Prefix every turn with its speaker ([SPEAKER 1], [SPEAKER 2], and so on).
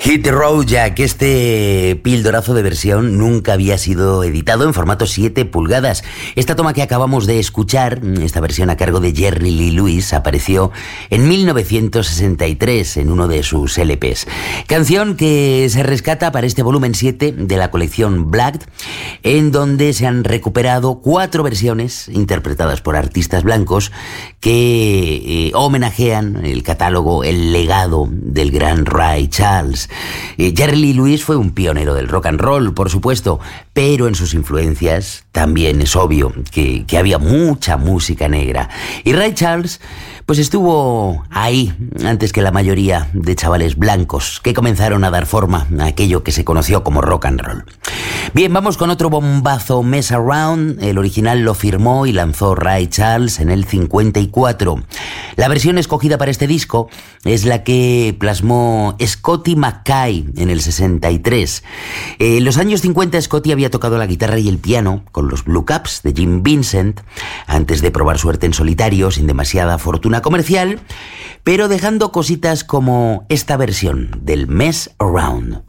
[SPEAKER 1] Hit the Road Jack, este pildorazo de versión nunca había sido editado en formato 7 pulgadas. Esta toma que acabamos de escuchar, esta versión a cargo de Jerry Lee Lewis, apareció en 1963 en uno de sus LPs. Canción que se rescata para este volumen 7 de la colección Black, en donde se han recuperado 4 versiones interpretadas por artistas blancos que homenajean el catálogo, el legado del gran Ray Charles. Jerry Lee Lewis fue un pionero del rock and roll, por supuesto, pero en sus influencias también es obvio que había mucha música negra. Y Ray Charles pues estuvo ahí antes que la mayoría de chavales blancos que comenzaron a dar forma a aquello que se conoció como rock and roll. Bien, vamos con otro bombazo, Mess Around. El original lo firmó y lanzó Ray Charles en el 54. La versión escogida para este disco es la que plasmó Scotty McKay en el 63. En los años 50 Scotty había tocado la guitarra y el piano con los Blue Caps de Jim Vincent antes de probar suerte en solitario sin demasiada fortuna comercial, pero dejando cositas como esta versión del Mess Around.